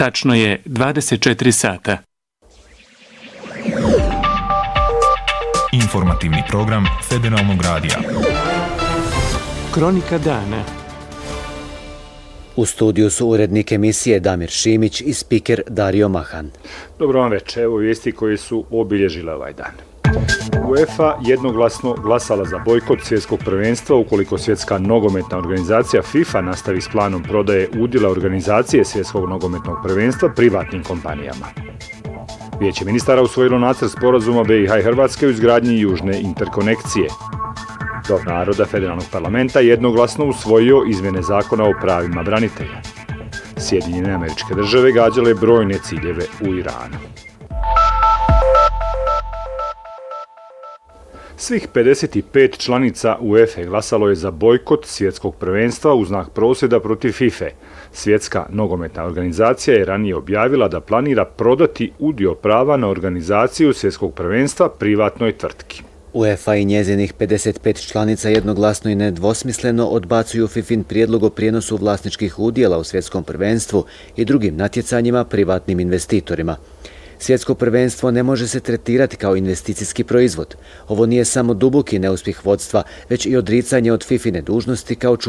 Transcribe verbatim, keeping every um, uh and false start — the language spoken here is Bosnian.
Tačno je dvadeset četiri sata. Informativni program Federalnog radija. Kronika dana. U studiju su urednik emisije Damir Šimić i spiker Dario Mahan. Dobro vam večer, evo vijesti koje su obilježile ovaj dan. UEFA jednoglasno glasala za bojkot svjetskog prvenstva ukoliko svjetska nogometna organizacija FIFA nastavi s planom prodaje udjela organizacije svjetskog nogometnog prvenstva privatnim kompanijama. Vijeće ministara usvojilo nacrt sporazuma B i H i Hrvatske u izgradnji južne interkonekcije. Dom naroda Federalnog parlamenta jednoglasno usvojio izmjene zakona o pravima branitelja. Sjedinjene Američke Države gađale brojne ciljeve u Iranu. Svih pedeset pet članica UEFA glasalo je za bojkot svjetskog prvenstva u znak prosvjeda protiv FIFA. Svjetska nogometna organizacija je ranije objavila da planira prodati udio prava na organizaciju svjetskog prvenstva privatnoj tvrtki. UEFA i njezinih pedeset pet članica jednoglasno i nedvosmisleno odbacuju FIFIn prijedlog o prijenosu vlasničkih udjela u svjetskom prvenstvu i drugim natjecanjima privatnim investitorima. Svjetsko prvenstvo ne može se tretirati kao investicijski proizvod. Ovo nije samo duboki neuspjeh vodstva, već i odricanje od FIFIne dužnosti kao